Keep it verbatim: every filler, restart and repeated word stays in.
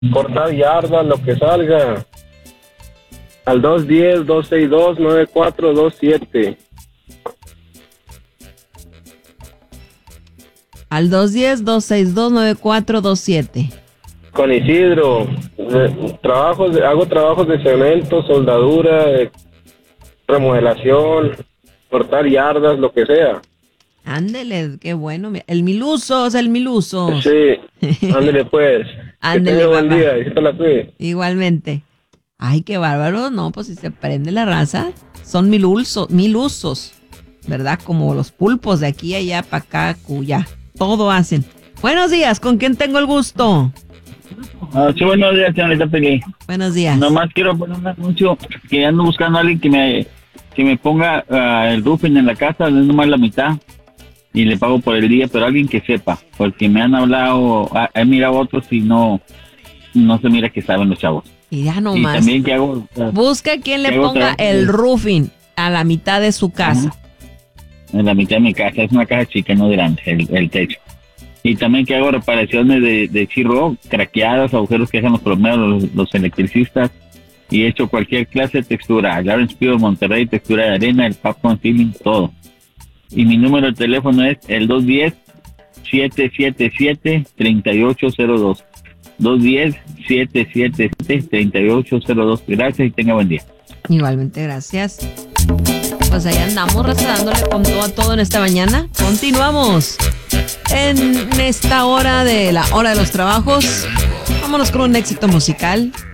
cortar yardas, lo que salga. Al dos uno cero, dos seis dos, nueve cuatro dos siete. Al dos uno cero, dos seis dos, nueve cuatro dos siete. Con Isidro. De, trabajos, de, hago trabajos de cemento, soldadura, de remodelación, cortar yardas, lo que sea. Ándele, qué bueno. El Milusos, el Milusos. Sí, ándele pues. Ándele, que tenga buen día, y te la cuide. Igualmente. Ay, qué bárbaro, no, pues si se prende la raza, son mil usos, mil usos, ¿verdad? Como los pulpos de aquí, allá, para acá, cuya, todo hacen. Buenos días, ¿con quién tengo el gusto? Ah, sí, buenos días, señorita Peggy. Buenos días. Nomás quiero poner un anuncio que ando buscando a alguien que me, que me ponga uh, el roofing en la casa, es nomás la mitad, y le pago por el día, pero alguien que sepa, porque me han hablado, he mirado otros y no, no se mira que saben los chavos. Y ya nomás. Y también que hago... Uh, Busca quien le ponga el roofing a la mitad de su casa. Uh-huh. En la mitad de mi casa, es una casa chica, no grande, el, el techo. Y también que hago reparaciones de, de chirro, craqueadas, agujeros que hacen los plomeros, los, los electricistas. Y he hecho cualquier clase de textura. Lawrence Speed, Monterrey, textura de arena, el popcorn feeling, todo. Y mi número de teléfono es el dos uno cero, siete siete siete, tres ocho cero dos. dos uno cero, siete siete siete, tres ocho cero dos. Gracias y tenga buen día. Igualmente, gracias. Pues ahí andamos dándole con todo a todo en esta mañana. Continuamos en esta hora de la hora de los trabajos. Vámonos con un éxito musical.